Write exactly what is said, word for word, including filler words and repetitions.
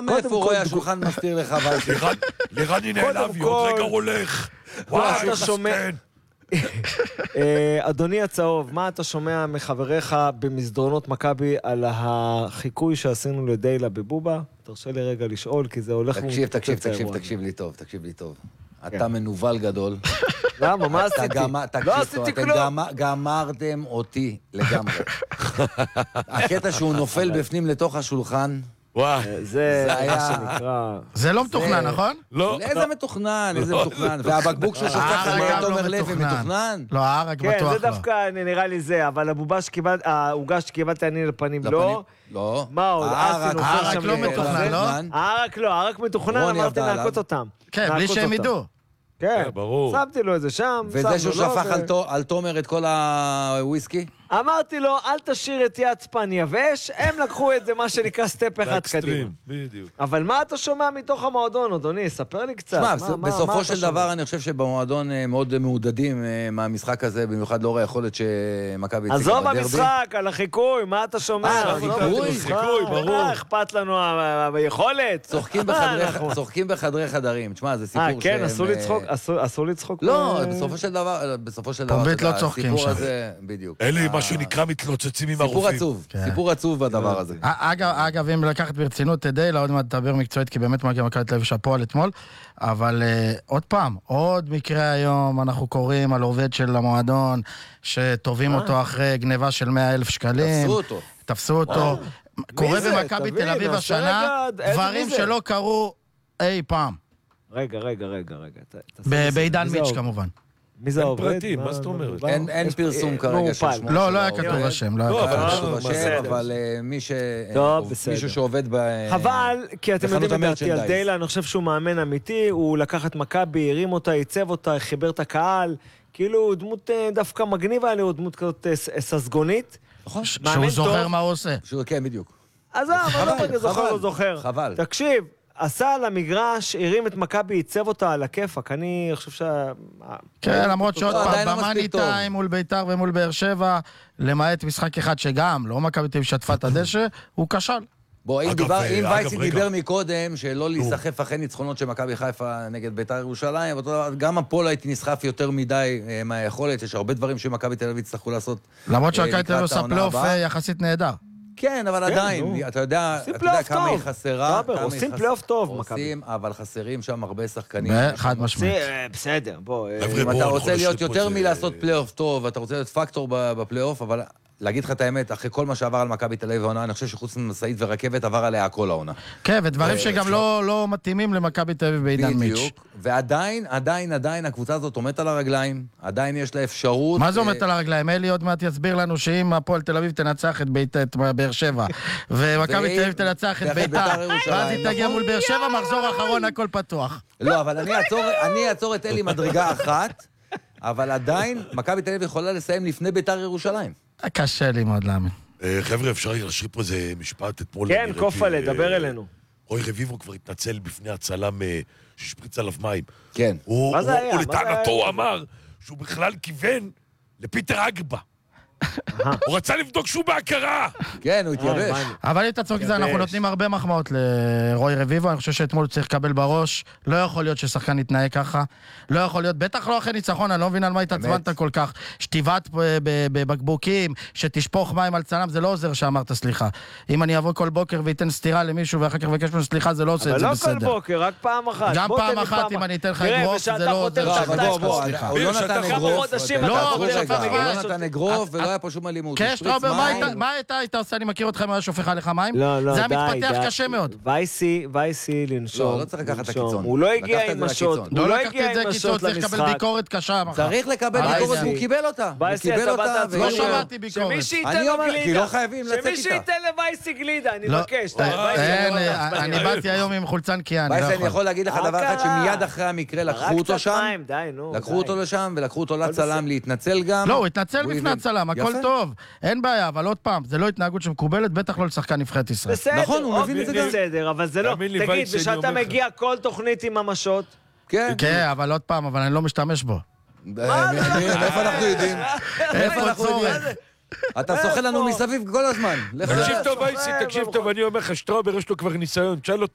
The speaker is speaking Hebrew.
מאיפה רואה השולחן מסתיר לך? לירני נעלב, עוד רגע הולך. מה אתה שומע? אדוני הצהוב, מה אתה שומע מחבריך במסדרונות מכבי על החיקוי שעשינו לדיילה בבובה? תרשה לי רגע לשאול, כי זה הולך... תקשיב, תקשיב, תקשיב, תקשיב לי טוב, תקשיב לי טוב. אתה מנובל גדול. למה? מה עשיתי? לא עשיתי כלום. אתם גמרתם אותי לגמרי. הקטע שהוא נופל בפנים לתוך השולחן, זה מה שנקרא... זה לא מתוכנן, נכון? לא. איזה מתוכנן, איזה מתוכנן. והבקבוק שהוא שופך על תומר לוי מתוכנן? לא, הערק בטוח לא. כן, זה דווקא נראה לי זה, אבל העוגה שקיבלתי אני לפנים לא. לא. מה עוד? הערק לא מתוכנן, לא? הערק לא, הערק מתוכנן, אמרתי להקות אותם. כן, בלי שהם ידעו. כן, ברור. שמתי לו את זה שם. וזה שהוא שפך על תומר את כל הוויסקי? אמרתי לו, אל תשאיר את יצפן יבש, הם לקחו את זה מה שנקרא סטפ אחד קדימה. בדיוק. אבל מה אתה שומע מתוך המועדון, אדוני? ספר לי קצת. תשמע, בסופו של דבר אני חושב שבמועדון מאוד מעודדים מהמשחק הזה, במיוחד לאור היכולת שמכבי הציגה בדרבי. עזוב המשחק, על החיקוי, מה אתה שומע? חיקוי, ברור. אכפת לנו היכולת. צוחקים בחדרי חדרים. תשמע, זה סיפור שהם... כן, אסור לצחוק. לא, בסופו של דבר, בסופו של דבר, פומבית לא צוחקים שם. בדיוק. אלה מה שנקרא מתלוצצים עם סיפור הרופאים. עצוב, סיפור עצוב בדבר הזה. אגב, אם לקחת ברצינות את דיילה, עוד מעט תדבר מקצועית, כי באמת מגיע מכבי תל אביב שפועל אתמול, אבל עוד פעם, עוד מקרה היום, אנחנו קוראים על עובד של המועדון, שטובים אותו אחרי גניבה של מאה אלף שקלים. תפסו אותו. תפסו אותו. קורה במכבי תל אביב השנה, דברים שלא קרו אי פעם. רגע, רגע, רגע, רגע. בעידן מיץ' כמובן. מי זה העובד? פרטים, מה זאת אומרת? אין פרסום כרגע של שמו. לא, לא היה כתוב השם. לא, אבל מישהו שעובד ב... חבל, כי אתם יודעים לדעתי על דיילה, אני חושב שהוא מאמן אמיתי, הוא לקח את מכבי, הרים אותה, ייצב אותה, חיבר את הקהל, כאילו דמות דווקא מגניבה עליה, הוא דמות כזאת ססגונית. שהוא זוכר מה הוא עושה. כן, בדיוק. אז אני לא רגע זוכר, לא זוכר. חבל. תקשיב. עשה על המגרש, הרים את מכבי, ייצב אותה על הכיפק, אני חושב שה... כן, למרות שעוד פעם, במאני טיים מול ביתר ומול באר שבע, למעט משחק אחד שגם, לא מכבי תל אביב שטפה את הדשא, הוא כשל. בוא, אם וייסי דיבר מקודם, שלא להיסחף אחרי ניצחונות של מכבי חיפה נגד ביתר ירושלים, גם הפועל הייתי נסחף יותר מדי מהיכולת, יש הרבה דברים שמכבי תל אביב יצטרכו לעשות. למרות שמכבי תל אביב עושה פלייאוף יחסית נהדר. כן, אבל עדיין, אתה יודע כמה היא חסרה, עושים פלייאוף טוב, מכבי. אבל חסרים שם הרבה שחקנים. חד משמעית. בסדר, בוא. אם אתה רוצה להיות יותר מלעשות פלייאוף טוב, אתה רוצה להיות פקטור בפלייאוף, אבל להגיד לך את האמת, אחרי כל מה שעבר על מכבי תל אביב העונה, אני חושב שחוץ ממשאית ורכבת עבר עליה כל העונה. כן, ודברים שגם לא מתאימים למכבי תל אביב בעידן מיץ'. בדיוק, ועדיין, עדיין, עדיין הקבוצה הזאת עומדת על הרגליים, עדיין יש לה אפשרות... מה זה עומדת על הרגליים? אלי עוד מעט יסביר לנו שאם הפועל תל אביב תנצח את באר שבע, ומכבי תל אביב תנצח את ביתר, ואז היא תגיע מול באר שבע, מחזור האחרון, הכל פתוח. לא, אבל אני אעצור את אלי מדרגה אחת, אבל עדיין מכבי תל אביב יכולה לסיים לפני ביתר ירושלים. קשה לי מאוד להאמין. חבר'ה, אפשר להשאיר פה איזה משפט אתמול. כן, קופלה, דבר אלינו. רוי רביבו כבר התנצל בפני הצלם ששפריץ עליו מים. כן. מה זה היה? ולטענתו הוא אמר שהוא בכלל כיוון לפיטר אגבה. הוא רצה לבדוק שהוא בהכרה. כן, הוא התייבש. אבל את הצורך הזה אנחנו נותנים הרבה מחמאות לרוי רביבו, אני חושב שאתמול צריך לקבל בראש, לא יכול להיות ששחקן יתנהג ככה, לא יכול להיות, בטח לא אחרי ניצחון, אני לא מבין על מה התעצבנת כל כך, שתיבת בבקבוקים, שתשפוך מים על צלם, זה לא עוזר שאמרת סליחה. אם אני אבוא כל בוקר ואתן סתירה למישהו ואחר כך ובקש ממנו סליחה, זה לא עושה את זה בסדר. אבל לא כל בוקר, רק פעם אחת. גם פעם אחת אם אני אתן לך אגרוף, זה לא עוזר סליחה. הוא לא נתן אגרוף, הוא לא נתן אגרוף ולא היה פה שום אלימות. כן, שטראובר, מה אתה היית עושה? אני מכיר אותך אם היה שופך עליך מים? לא, לא, די. זה היה מתפתח קשה מאוד. וייסי, וייסי לנשום. לא, לא צריך לקחת את הקיצון. הוא לא הגיע עם משות. לא לקחתי את זה קיצון, צריך לקבל ביקורת קשה. צריך לקבל ביקורת, הוא קיבל אותה. הוא קיבל אותה. לא שמעתי ביקורת. אני אומר, כי לא חייבים לצאת איתה. שמי שייתן לווייסי גלידה, אני מבקש. אני באתי היום עם חולצן קיאן. וייסי, אני יכול להגיד לך דבר אחד, שמיד אחרי המקרה לקחו אותו שם, לקחו אותו לשם ולקחו אותו לצלם להתנצל גם. לא, הוא התנצל בפני הצלם, הכל טוב. אין בעיה, אבל עוד פעם, זה לא התנהגות שמקובלת, בטח לא לשחקן נבחרת ישראל. בסדר, נכון, הוא מבין את זה גם. בסדר, אבל זה לא. תגיד, ושאתה מגיע כל תוכנית עם המשות. כן. כן, אבל עוד פעם, אבל אני לא משתמש בו. איפה אנחנו יודעים? איפה הצורך? אתה שוחה לנו מסביב כל הזמן. תקשיב טוב, וייסי, תקשיב טוב, אני אומר לך, שטראובר יש לו כבר ניסיון, תשאל אותו